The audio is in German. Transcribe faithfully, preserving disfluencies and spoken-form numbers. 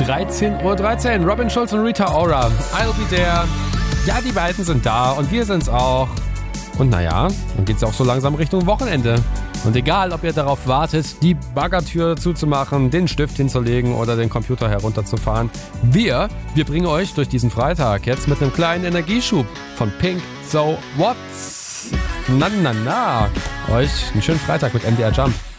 dreizehn Uhr dreizehn. Robin Schulz und Rita Ora. I'll be there. Ja, die beiden sind da und wir sind's auch. Und naja, dann geht's auch so langsam Richtung Wochenende. Und egal, ob ihr darauf wartet, die Baggertür zuzumachen, den Stift hinzulegen oder den Computer herunterzufahren, wir, wir bringen euch durch diesen Freitag jetzt mit einem kleinen Energieschub von Pink So What? Na, na, na. Euch einen schönen Freitag mit M D R Jump.